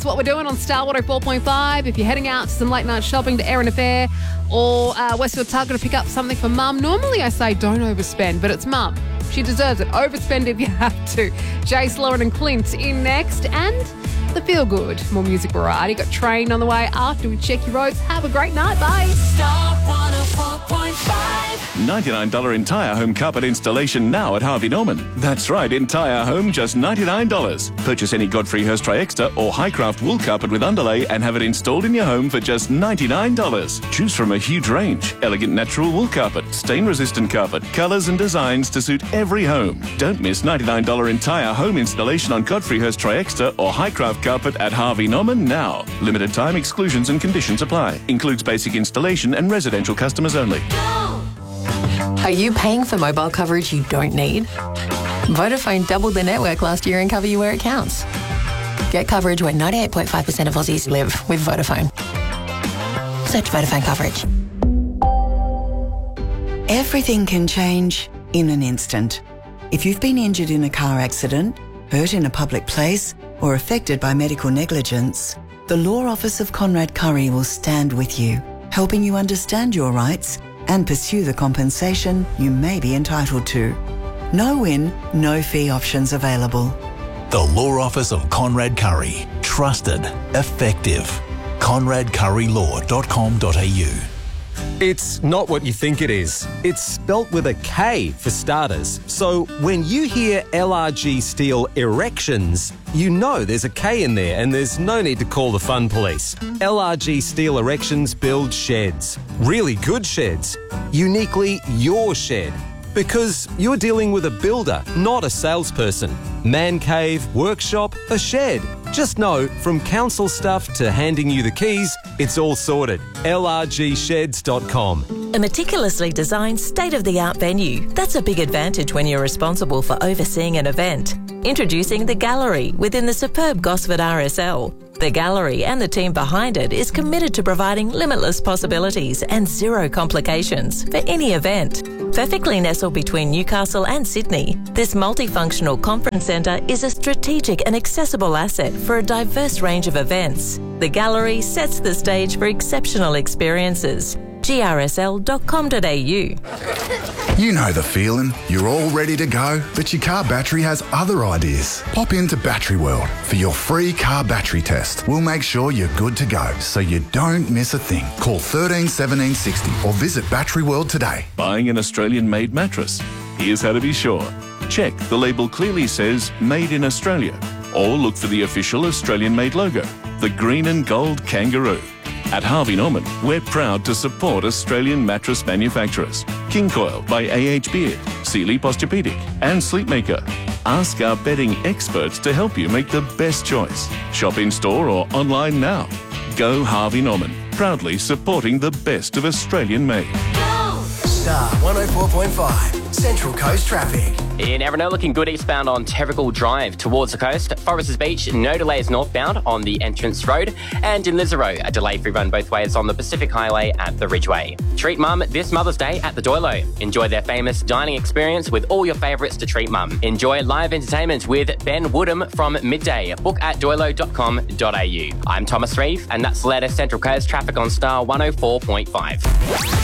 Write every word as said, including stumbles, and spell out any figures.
what we're doing on Star one oh four point five. If you're heading out to some late night shopping to Erin Affair or uh, Westfield Target to pick up something for mum, normally I say don't overspend, but it's mum. She deserves it. Overspend if you have to. Jace, Lauren and Clint in next. And the Feel Good. More music variety. Got Train on the way after we check your roads. Have a great night. Bye. Star one oh four point five. ninety-nine dollars entire home carpet installation now at Harvey Norman. That's right, entire home, just ninety-nine dollars. Purchase any Godfrey Hirst Tri-Extra or Highcraft wool carpet with underlay and have it installed in your home for just ninety-nine dollars. Choose from a huge range. Elegant natural wool carpet, stain-resistant carpet, colours and designs to suit every home. Don't miss ninety-nine dollars entire home installation on Godfrey Hirst Tri-Extra or Highcraft carpet at Harvey Norman now. Limited time exclusions and conditions apply. Includes basic installation and residential customers only. Are you paying for mobile coverage you don't need? Vodafone doubled their network last year and cover you where it counts. Get coverage where ninety-eight point five percent of Aussies live with Vodafone. Search Vodafone coverage. Everything can change in an instant. If you've been injured in a car accident, hurt in a public place, or affected by medical negligence, the Law Office of Conrad Curry will stand with you, helping you understand your rights and pursue the compensation you may be entitled to. No win, no fee options available. The Law Office of Conrad Curry. Trusted. Effective. conrad curry law dot com dot a u. It's not what you think it is. It's spelt with a K for starters. So when you hear L R G Steel Erections, you know there's a K in there and there's no need to call the fun police. L R G Steel Erections build sheds. Really good sheds. Uniquely your shed. Because you're dealing with a builder, not a salesperson. Man cave, workshop, a shed. Just know, from council stuff to handing you the keys, it's all sorted. L R G sheds dot com. A meticulously designed, state-of-the-art venue. That's a big advantage when you're responsible for overseeing an event. Introducing The Gallery within the superb Gosford R S L. The Gallery and the team behind it is committed to providing limitless possibilities and zero complications for any event. Perfectly nestled between Newcastle and Sydney, this multifunctional conference centre is a strategic and accessible asset for a diverse range of events. The Gallery sets the stage for exceptional experiences. G R S L dot com dot a u. You know the feeling. You're all ready to go, but your car battery has other ideas. Pop into Battery World for your free car battery test. We'll make sure you're good to go, so you don't miss a thing. Call thirteen seventeen sixty or visit Battery World today. Buying an Australian-made mattress? Here's how to be sure. Check the label clearly says Made in Australia, or look for the official Australian-made logo, the green and gold kangaroo. At Harvey Norman, we're proud to support Australian mattress manufacturers. King Coil by A H Beard, Sealy Posturepedic and Sleepmaker. Ask our bedding experts to help you make the best choice. Shop in-store or online now. Go Harvey Norman, proudly supporting the best of Australian made. Star one oh four point five, Central Coast Traffic. In Evernote, looking good eastbound on Terrigal Drive towards the coast. Foresters Beach, no delays northbound on the entrance road. And in Lisarow, a delay-free run both ways on the Pacific Highway at the Ridgeway. Treat Mum this Mother's Day at the Doilo. Enjoy their famous dining experience with all your favourites to treat Mum. Enjoy live entertainment with Ben Woodham from midday. Book at doilo dot com dot a u. I'm Thomas Reeve, and that's the latest Central Coast Traffic on Star one oh four point five.